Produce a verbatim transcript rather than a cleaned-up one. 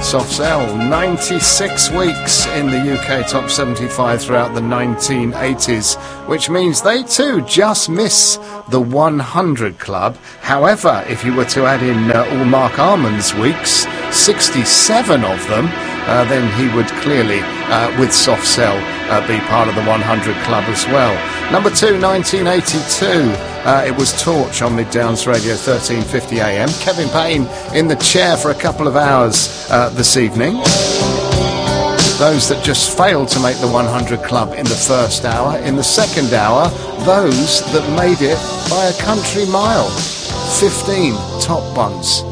Soft Cell, ninety-six weeks in the U K top seventy-five throughout the nineteen eighties, which means they too just miss the one hundred club. However, if you were to add in uh, all Mark Arman's weeks, sixty-seven of them, uh, then he would clearly, uh, with Soft Cell, uh, be part of the one hundred club as well. Number two, nineteen eighty-two. Uh, it was Torch on Mid Downs Radio, thirteen fifty a m. Kevin Payne in the chair for a couple of hours uh, this evening. Those that just failed to make the one hundred club in the first hour. In the second hour, those that made it by a country mile. fifteen top ones.